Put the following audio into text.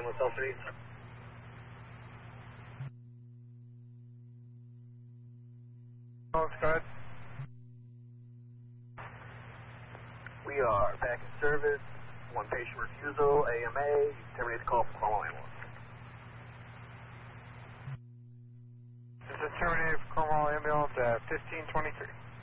ambulance, City. Oh, go ahead. We are back in service. One patient refusal, AMA. Terminate the call from Cornwall Ambulance. This is terminated for Cornwall Ambulance at 1523.